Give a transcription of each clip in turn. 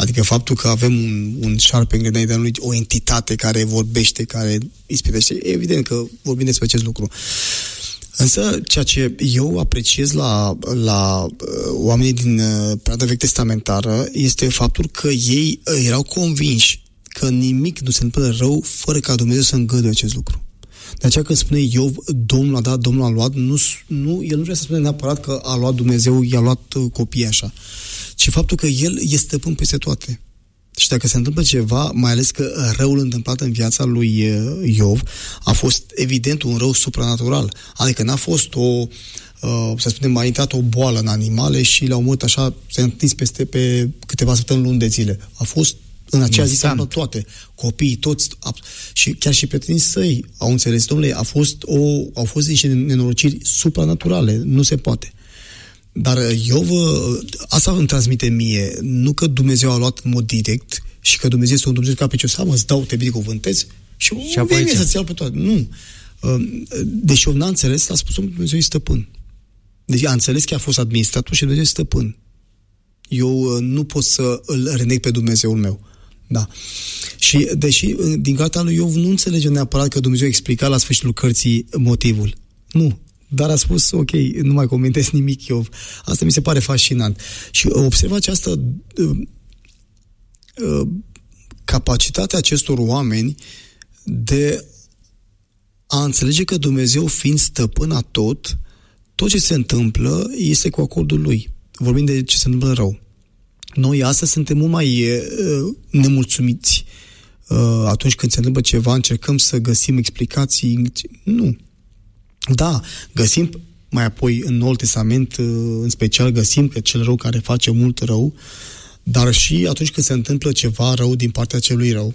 Adică faptul că avem un șarpe îngrenat de lui, o entitate care vorbește, care ispitește, e evident că vorbim despre acest lucru. Însă, ceea ce eu apreciez la oamenii din perioada vechi testamentară este faptul că ei erau convinși că nimic nu se întâmplă rău fără ca Dumnezeu să îngăduie acest lucru. De aceea când spune Iov, Domnul a dat, Domnul a luat, el nu vrea să spune neapărat că a luat Dumnezeu, i-a luat copiii așa, ci faptul că El e stăpân peste toate. Și dacă se întâmplă ceva, mai ales că răul întâmplat în viața lui Iov a fost evident un rău supranatural. Adică n-a fost să spunem, a intrat o boală în animale și le-au omorât așa, s-a întins pe câteva săptămâni, luni de zile. A fost în acea zi s-au întâmplat toate. Copiii, toți, și chiar și prietenii săi au înțeles, domnule, au fost niște nenorociri supranaturale, nu se poate. Dar Iov, asta îmi transmite mie, nu că Dumnezeu a luat în mod direct și că Dumnezeu este un Dumnezeu capricios, îți dau, te binecuvântez și apoi vine să-ți iau pe toate. Nu. Deci Iov n-a înțeles, a spus Dumnezeu e stăpân. Deci a înțeles că a fost administrator și Dumnezeu e stăpân. Eu nu pot să îl reneg pe Dumnezeul meu. Da. Și deși din cartea lui Iov nu înțelege neapărat că Dumnezeu explica la sfârșitul cărții motivul. Nu. Dar a spus, ok, nu mai comentez nimic, Iov. Asta mi se pare fascinant. Și observ această capacitatea acestor oameni de a înțelege că Dumnezeu, fiind stăpân a tot ce se întâmplă este cu acordul Lui. Vorbim de ce se întâmplă rău. Noi astăzi suntem mult mai nemulțumiți. Atunci când se întâmplă ceva, încercăm să găsim explicații. Nu. Da, găsim mai apoi în Noul Testament, în special găsim că cel rău care face mult rău, dar și atunci când se întâmplă ceva rău din partea celui rău,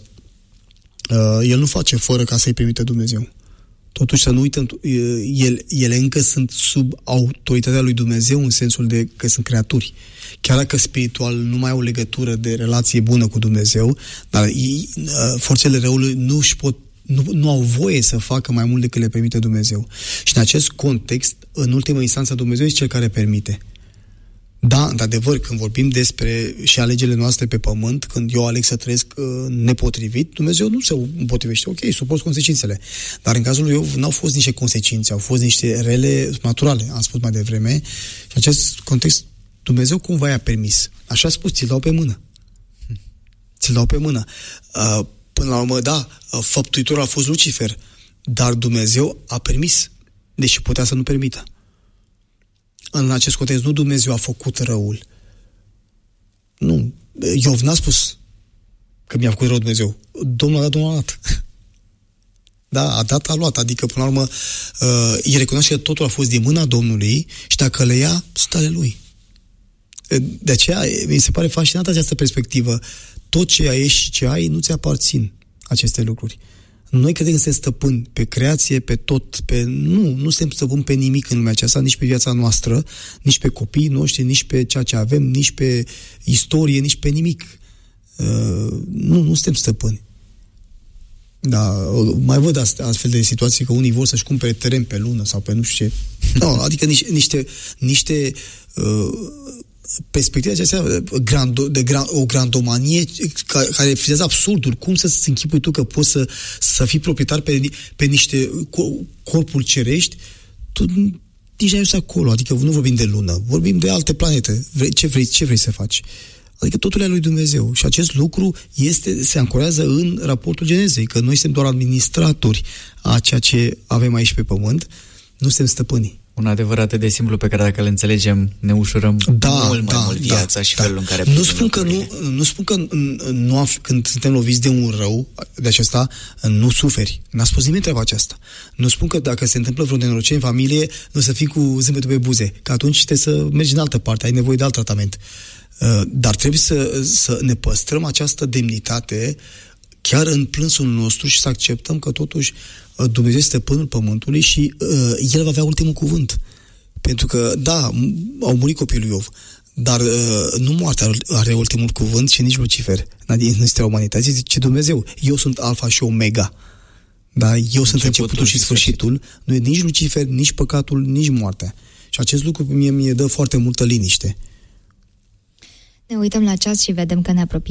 el nu face fără ca să-i permite Dumnezeu. Totuși să nu uităm, ele încă sunt sub autoritatea lui Dumnezeu în sensul de că sunt creaturi. Chiar dacă spiritual nu mai au legătură de relație bună cu Dumnezeu, dar forțele răului nu au voie să facă mai mult decât le permite Dumnezeu. Și în acest context, în ultimă instanță, Dumnezeu este cel care permite. Da, într-adevăr, când vorbim despre și alegerile noastre pe pământ, când eu aleg să trăiesc nepotrivit, Dumnezeu nu se împotrivește. Ok, suport consecințele. Dar în cazul lui Iov n-au fost niște consecințe, au fost niște rele naturale, am spus mai devreme. Și în acest context, Dumnezeu cumva i-a permis. Așa a spus, ți-l dau pe mână. Ți-l dau pe mână. Până la urmă, da, făptuitorul a fost Lucifer, dar Dumnezeu a permis, deși putea să nu permită. În acest context, nu Dumnezeu a făcut răul. Nu. Iov n-a spus că mi-a făcut rău Dumnezeu. Domnul a dat, Domnul a dat. Da, a dat, a luat. Adică, până la urmă, el recunoaște că totul a fost din mâna Domnului și dacă le ia, sunt ale Lui. De aceea, mi se pare fascinantă această perspectivă. Tot ce ai și ce ai, nu ți aparțin aceste lucruri. Noi credem că suntem stăpâni pe creație, pe tot, nu suntem stăpâni pe nimic în lumea aceasta, nici pe viața noastră, nici pe copiii noștri, nici pe ceea ce avem, nici pe istorie, nici pe nimic. Nu suntem stăpâni. Da, mai văd astfel de situații că unii vor să-și cumpere teren pe lună sau pe nu știu ce. No, adică niște perspectiva acestea o grandomanie care refuzează absurdul. Cum să-ți închipui tu că poți să fii proprietar pe niște corpuri cerești? Tu nici n-ai ajuns acolo. Adică nu vorbim de lună, vorbim de alte planete. Ce vrei să faci? Adică totul e lui Dumnezeu. Și acest lucru se ancorează în raportul Genezei, că noi suntem doar administratori a ceea ce avem aici pe pământ, nu suntem stăpânii. Un adevăr atât de simplu pe care dacă îl înțelegem ne ușurăm mult mai mult viața și felul în care nu spun că când suntem loviți de un rău de acesta, nu suferi. N-a spus nimeni treaba aceasta. Nu spun că dacă se întâmplă vreo nenorocire în familie, nu să fii cu zâmbetul pe buze, că atunci trebuie să mergi în altă parte, ai nevoie de alt tratament. Dar trebuie să ne păstrăm această demnitate chiar în plânsul nostru și să acceptăm că totuși Dumnezeu este stăpânul pământului și El va avea ultimul cuvânt. Pentru că, da, au murit copiii lui Iov, dar nu moartea are ultimul cuvânt și nici Lucifer. Nu este umanitatea, zice Dumnezeu, eu sunt Alfa și Omega. Da? Eu sunt începutul și sfârșitul. Nu e nici Lucifer, nici păcatul, nici moartea. Și acest lucru mie dă foarte multă liniște. Ne uităm la ceas și vedem că ne apropiem